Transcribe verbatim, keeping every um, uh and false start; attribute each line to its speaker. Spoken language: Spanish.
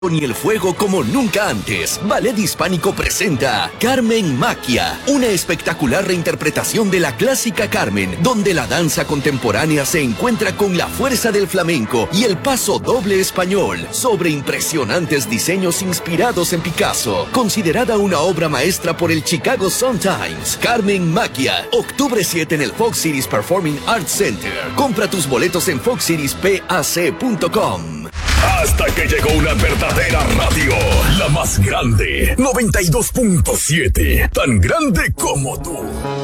Speaker 1: y el fuego como nunca antes. Ballet Hispánico presenta Carmen Maquia, una espectacular reinterpretación de la clásica Carmen, donde la danza contemporánea se encuentra con la fuerza del flamenco y el paso doble español, sobre impresionantes diseños inspirados en Picasso. Considerada una obra maestra por el Chicago Sun-Times. Carmen Maquia, octubre siete en el Fox Cities Performing Arts Center. Compra tus boletos en fox cities pac punto com.
Speaker 2: Hasta que llegó una verdadera radio, la más grande, noventa y dos punto siete, tan grande como tú.